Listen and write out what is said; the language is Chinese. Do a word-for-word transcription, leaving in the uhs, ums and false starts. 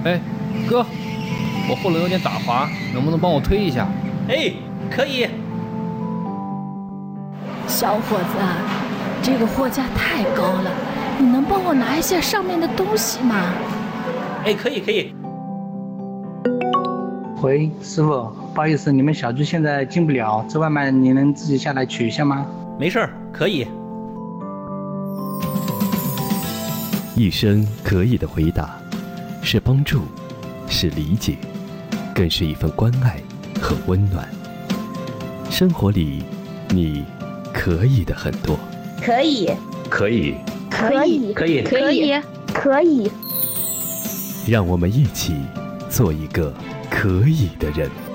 哎，哥，我后轮有点打滑，能不能帮我推一下？ 哎，可以。 小伙子，这个货架太高了，你能帮我拿一下上面的东西吗？ 哎，可以可以。 喂，师傅，不好意思，你们小区现在进不了，这外卖你能自己下来取一下吗？ 没事儿，可以。 一声可以的回答，是帮助，是理解，更是一份关爱和温暖。生活里，你可以的很多。 可以， 可以， 可以， 可以， 可以，可以。 让我们一起做一个可以的人。